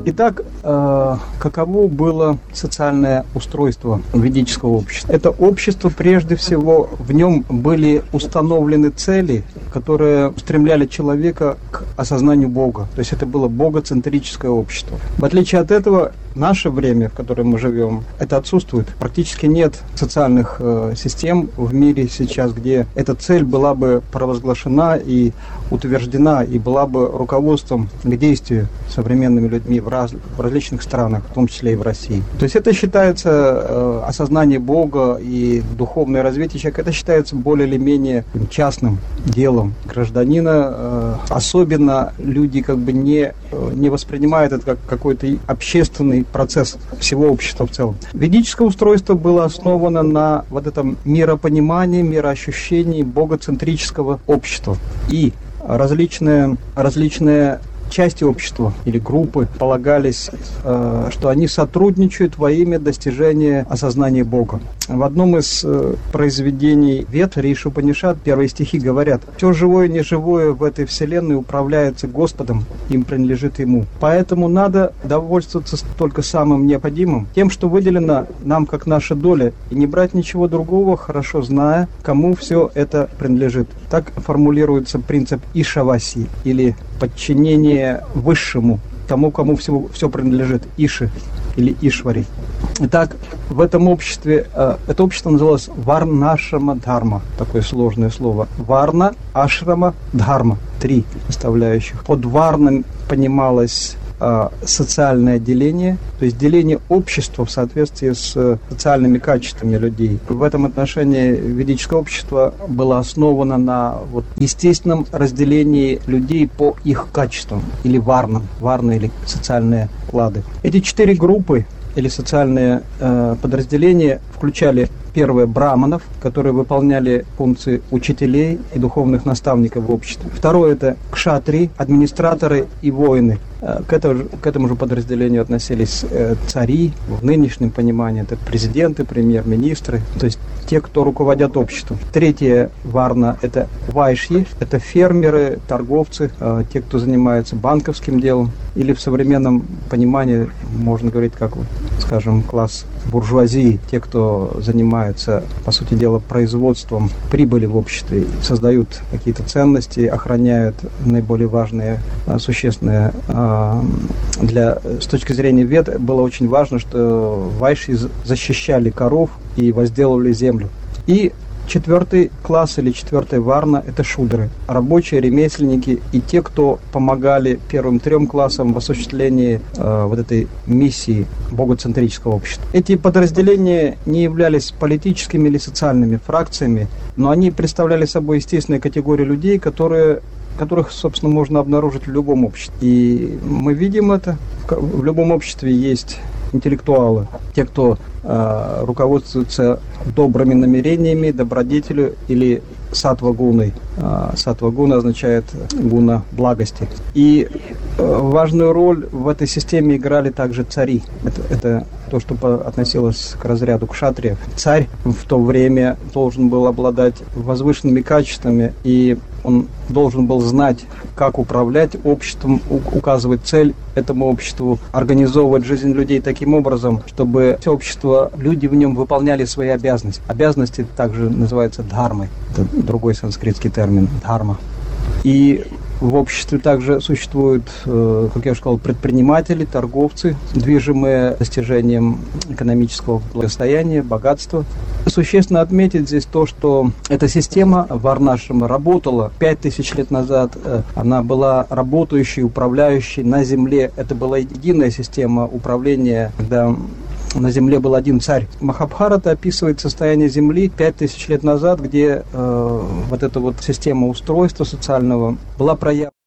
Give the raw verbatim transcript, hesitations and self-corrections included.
Итак, э, каково было социальное устройство ведического общества? Это общество, прежде всего, в нем были установлены цели, которые устремляли человека к осознанию Бога. То есть это было богоцентрическое общество. В отличие от этого, наше время, в котором мы живем, это отсутствует. Практически нет социальных э, систем в мире сейчас, где эта цель была бы провозглашена и утверждена, и была бы руководством к действию современными людьми в, раз, в различных странах, в том числе и в России. То есть это считается э, осознание Бога и духовное развитие человека, это считается более или менее частным делом гражданина. Э, особенно люди как бы не, э, не воспринимают это как какой-то общественный процесс всего общества в целом. Ведическое устройство было основано на вот этом миропонимании, мироощущении богоцентрического общества. И различные, различные части общества или группы полагались, э, что они сотрудничают во имя достижения осознания Бога. В одном из э, произведений Вед, Риши Упанишад, первые стихи говорят: «Все живое и неживое в этой вселенной управляется Господом, им принадлежит Ему. Поэтому надо довольствоваться только самым необходимым, тем, что выделено нам как наша доля, и не брать ничего другого, хорошо зная, кому все это принадлежит». Так формулируется принцип Ишаваси, или подчинение высшему, тому, кому всего, все принадлежит, Иши или Ишвари. Итак, в этом обществе, э, это общество называлось Варнашрама Дхарма, такое сложное слово. Варна, Ашрама, Дхарма, три составляющих. Под Варном понималось э, социальное деление, то есть деление общества в соответствии с э, социальными качествами людей. В этом отношении ведическое общество было основано на вот, естественном разделении людей по их качествам, или варнам, варны или социальные клады. Эти четыре группы или социальные э, подразделения включали: первое — браманов, которые выполняли функции учителей и духовных наставников в обществе. Второе — это кшатри, администраторы и воины. Э, к, этому, к этому же подразделению относились э, цари, в нынешнем понимании это президенты, премьер-министры, то есть те, кто руководят обществом. Третье варна — это вайшьи, это фермеры, торговцы, э, те, кто занимается банковским делом, или в современном понимании можно говорить как, скажем, класс буржуазии, те, кто занимается, по сути дела, производством прибыли в обществе, создают какие-то ценности, охраняют наиболее важные, существенные. Для, с точки зрения Вед было очень важно, что вайши защищали коров и возделывали землю. И четвертый класс или четвертая варна — это шудры, рабочие, ремесленники и те, кто помогали первым трем классам в осуществлении э, вот этой миссии богоцентрического общества. Эти подразделения не являлись политическими или социальными фракциями, но они представляли собой естественные категории людей, которые которых, собственно, можно обнаружить в любом обществе. И мы видим это. В любом обществе есть интеллектуалы, те, кто э, руководствуется добрыми намерениями, добродетелью или саттва-гуной. Э, саттва-гуна означает гуна благости. И э, важную роль в этой системе играли также цари. Это, это то, что относилось к разряду кшатриев. Царь в то время должен был обладать возвышенными качествами, и он должен был знать, как управлять обществом, указывать цель этому обществу, организовывать жизнь людей таким образом, чтобы все общество, люди в нем выполняли свои обязанности. Обязанности также называются дхармой. Это другой санскритский термин – дхарма. И в обществе также существуют, как я уже сказал, предприниматели, торговцы, движимые достижением экономического благосостояния, богатства. Существенно отметить здесь то, что эта система варнашрама работала пять тысяч лет назад. Она была работающей, управляющей на земле. Это была единая система управления, когда на земле был один царь. Махабхарата описывает состояние земли пять тысяч лет назад, где э, вот эта вот система устройства социального была проявлена.